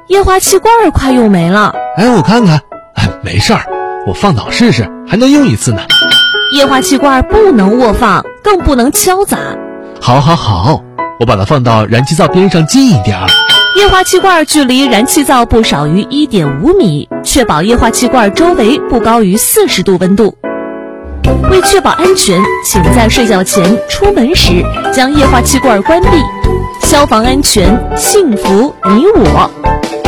液化气罐快用没了。 哎，我看看，没事儿，我放倒试试，还能用一次呢。 液化气罐不能卧放，更不能敲砸。 好，我把它放到燃气灶边上近一点儿。 液化气罐距离燃气灶不少于 1.5 米，确保液化气罐周围不高于40度温度。为确保安全，请在睡觉前、出门时将液化气罐关闭。消防安全，幸福你我。